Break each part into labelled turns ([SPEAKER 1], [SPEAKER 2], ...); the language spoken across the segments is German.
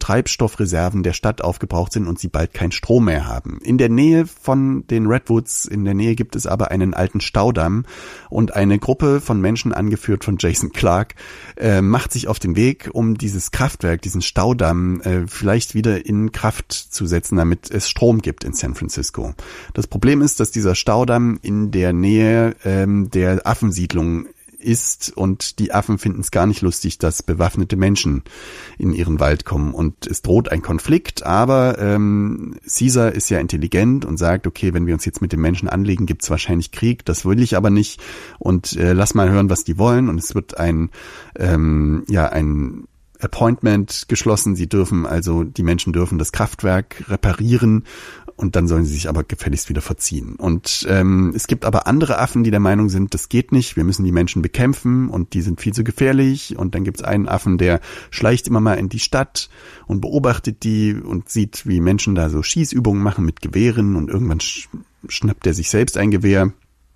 [SPEAKER 1] Treibstoffreserven der Stadt aufgebraucht sind und sie bald keinen Strom mehr haben. In der Nähe von den Redwoods, in der Nähe gibt es aber einen alten Staudamm und eine Gruppe von Menschen, angeführt von Jason Clarke, macht sich auf den Weg, um dieses Kraftwerk, diesen Staudamm vielleicht wieder in Kraft zu setzen, damit es Strom gibt in San Francisco. Das Problem ist, dass dieser Staudamm in der Nähe der Affensiedlung ist und die Affen finden es gar nicht lustig, dass bewaffnete Menschen in ihren Wald kommen und es droht ein Konflikt, aber Caesar ist ja intelligent und sagt, okay, wenn wir uns jetzt mit den Menschen anlegen, gibt's wahrscheinlich Krieg, das will ich aber nicht und lass mal hören, was die wollen und es wird ein Appointment geschlossen, die Menschen dürfen das Kraftwerk reparieren und dann sollen sie sich aber gefälligst wieder verziehen. Und es gibt aber andere Affen, die der Meinung sind, das geht nicht, wir müssen die Menschen bekämpfen und die sind viel zu gefährlich. Und dann gibt es einen Affen, der schleicht immer mal in die Stadt und beobachtet die und sieht, wie Menschen da so Schießübungen machen mit Gewehren und irgendwann schnappt er sich selbst ein Gewehr.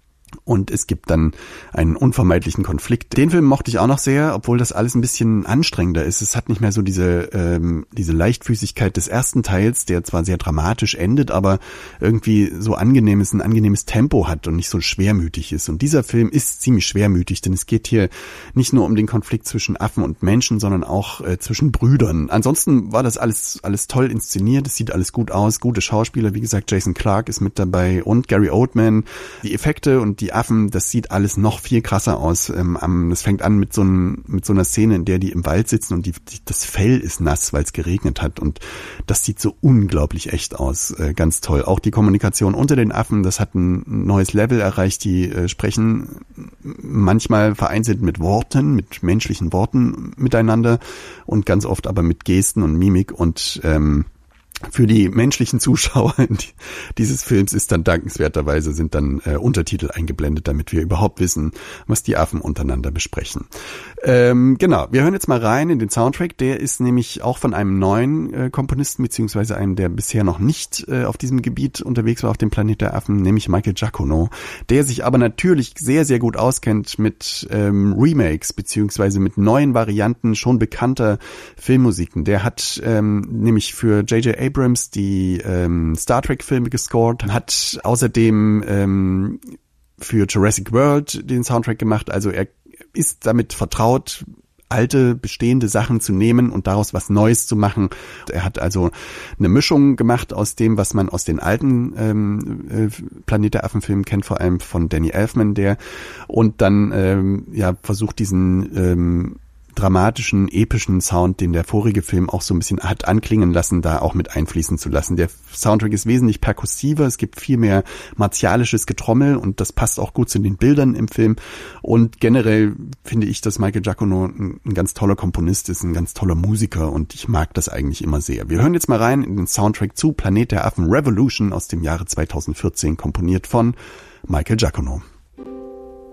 [SPEAKER 1] Und es gibt dann einen unvermeidlichen Konflikt. Den Film mochte ich auch noch sehr, obwohl das alles ein bisschen anstrengender ist. Es hat nicht mehr so diese Leichtfüßigkeit des ersten Teils, der zwar sehr dramatisch endet, aber irgendwie so ein angenehmes Tempo hat und nicht so schwermütig ist. Und dieser Film ist ziemlich schwermütig, denn es geht hier nicht nur um den Konflikt zwischen Affen und Menschen, sondern auch zwischen Brüdern. Ansonsten war das alles toll inszeniert, es sieht alles gut aus, gute Schauspieler, wie gesagt, Jason Clarke ist mit dabei und Gary Oldman. Die Effekte und die Affen, das sieht alles noch viel krasser aus. Es fängt an mit so einer Szene, in der die im Wald sitzen und das Fell ist nass, weil es geregnet hat und das sieht so unglaublich echt aus. Ganz toll. Auch die Kommunikation unter den Affen, das hat ein neues Level erreicht. Die sprechen manchmal vereinzelt mit menschlichen Worten miteinander und ganz oft aber mit Gesten und Mimik und für die menschlichen Zuschauer dieses Films ist dann dankenswerterweise sind dann Untertitel eingeblendet, damit wir überhaupt wissen, was die Affen untereinander besprechen. Genau, wir hören jetzt mal rein in den Soundtrack. Der ist nämlich auch von einem neuen Komponisten, beziehungsweise einem, der bisher noch nicht auf diesem Gebiet unterwegs war, auf dem Planet der Affen, nämlich Michael Giacchino, der sich aber natürlich sehr, sehr gut auskennt mit Remakes, beziehungsweise mit neuen Varianten schon bekannter Filmmusiken. Der hat nämlich für J.J. Abrams die Star Trek Filme gescored, hat außerdem für Jurassic World den Soundtrack gemacht, also er ist damit vertraut, alte, bestehende Sachen zu nehmen und daraus was Neues zu machen. Er hat also eine Mischung gemacht aus dem, was man aus den alten Planet der Affen-Filmen kennt, vor allem von Danny Elfman, und dann versucht diesen dramatischen, epischen Sound, den der vorige Film auch so ein bisschen hat anklingen lassen, da auch mit einfließen zu lassen. Der Soundtrack ist wesentlich perkussiver, es gibt viel mehr martialisches Getrommel und das passt auch gut zu den Bildern im Film. Und generell finde ich, dass Michael Giacchino ein ganz toller Komponist ist, ein ganz toller Musiker und ich mag das eigentlich immer sehr. Wir hören jetzt mal rein in den Soundtrack zu Planet der Affen Revolution aus dem Jahre 2014, komponiert von Michael Giacchino.